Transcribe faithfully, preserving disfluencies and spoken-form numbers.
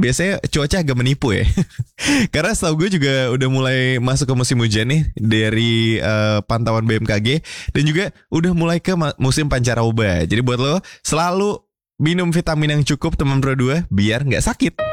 biasanya cuaca agak menipu ya. Karena setahu gue juga udah mulai masuk ke musim hujan nih dari uh, pantauan B M K G. Dan juga udah mulai ke ma- musim pancaroba. Jadi buat lo selalu minum vitamin yang cukup teman Pro dua biar gak sakit.